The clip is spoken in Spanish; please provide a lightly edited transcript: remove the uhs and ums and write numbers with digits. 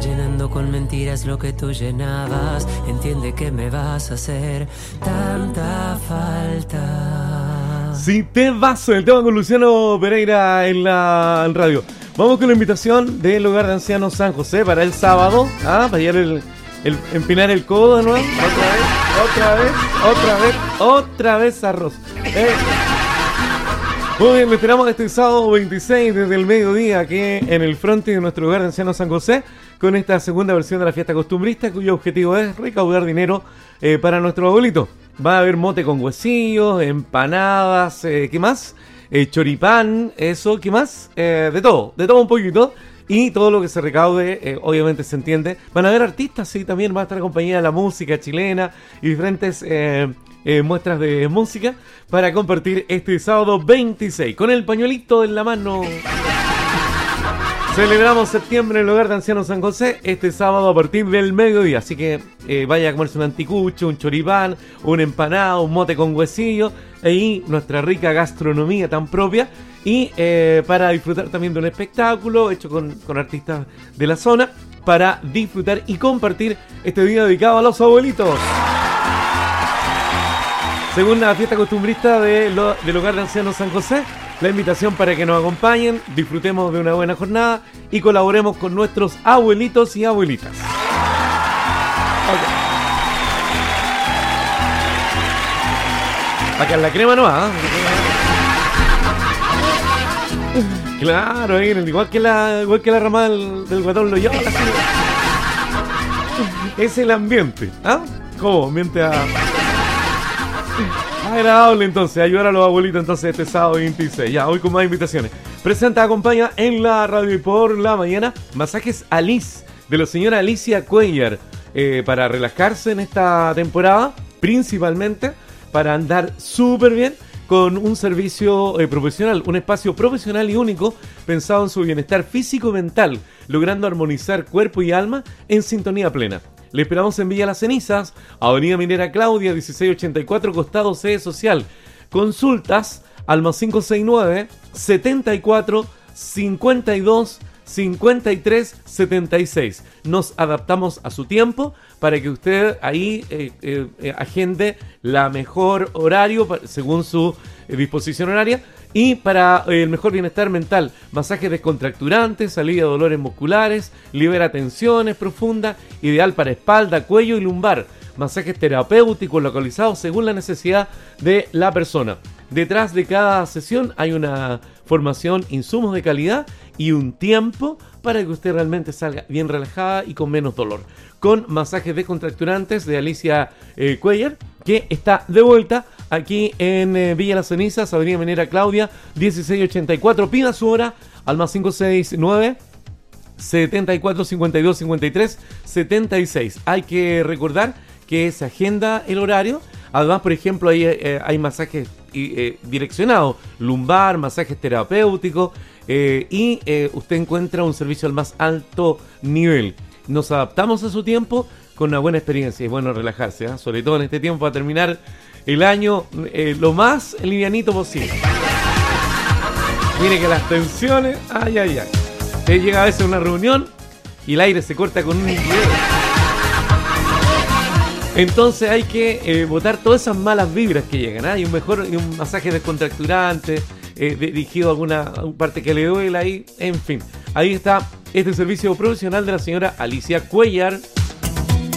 llenando con mentiras lo que tú llenabas. Entiende que me vas a hacer tanta falta. Si te vas, el tema con Luciano Pereira en la radio. Vamos con la invitación del Hogar de Ancianos San José para el sábado. Para llevar empinar el codo de nuevo. Otra vez arroz. Muy bien, lo esperamos este sábado 26 desde el mediodía aquí en el frontis de nuestro Hogar de Ancianos San José con esta segunda versión de la fiesta costumbrista cuyo objetivo es recaudar dinero para nuestro abuelito. Va a haber mote con huesillos, empanadas, ¿qué más? Choripán, eso, ¿qué más? De todo un poquito. Y todo lo que se recaude, obviamente se entiende. Van a haber artistas, sí, también va a estar acompañada de la música chilena y diferentes muestras de música para compartir este sábado 26. Con el pañuelito en la mano. Celebramos septiembre en el Hogar de Ancianos San José este sábado a partir del mediodía. Así que vaya a comerse un anticucho, un choripán, un empanado, un mote con huesillo. Y nuestra rica gastronomía tan propia. Y para disfrutar también de un espectáculo hecho con artistas de la zona. Para disfrutar y compartir este día dedicado a los abuelitos. Según la fiesta costumbrista del Hogar de Ancianos San José, la invitación para que nos acompañen, disfrutemos de una buena jornada y colaboremos con nuestros abuelitos y abuelitas. Okay. Acá en la crema no va. Claro, igual que la ramada del Guatón Loyola. Es el ambiente. ¿Cómo? Ambiente agradable, entonces, ayudar a los abuelitos entonces este sábado 26. Ya, hoy con más invitaciones. Presenta, acompaña en la radio y por la mañana Masajes Alice de la señora Alicia Cuellar para relajarse en esta temporada, principalmente para andar súper bien con un servicio profesional, un espacio profesional y único pensado en su bienestar físico y mental, logrando armonizar cuerpo y alma en sintonía plena. Le esperamos en Villa Las Cenizas, Avenida Minera Claudia, 1684, costado sede social. Consultas al más 569 74 52 53 76. Nos adaptamos a su tiempo para que usted ahí agende la mejor horario según su disposición horaria. Y para el mejor bienestar mental, masajes descontracturantes, alivia dolores musculares, libera tensiones profundas, ideal para espalda, cuello y lumbar. Masajes terapéuticos localizados según la necesidad de la persona. Detrás de cada sesión hay una formación, insumos de calidad y un tiempo para que usted realmente salga bien relajada y con menos dolor. Con masajes descontracturantes de Alicia Cuellar, que está de vuelta aquí en Villa Las Cenizas, Avenida Minera Claudia, 1684. Pida su hora al más 569 74 52 53 76. Hay que recordar que se agenda el horario. Además, por ejemplo, hay masajes direccionados, lumbar, masajes terapéuticos, y usted encuentra un servicio al más alto nivel. Nos adaptamos a su tiempo con una buena experiencia. Es bueno relajarse, sobre todo en este tiempo para terminar el año lo más livianito posible. Mire que las tensiones, Usted llega a veces a una reunión y el aire se corta con un hielo. Entonces hay que botar todas esas malas vibras que llegan. Hay un masaje descontracturante, dirigido a alguna parte que le duela ahí, en fin. Ahí está este servicio profesional de la señora Alicia Cuellar.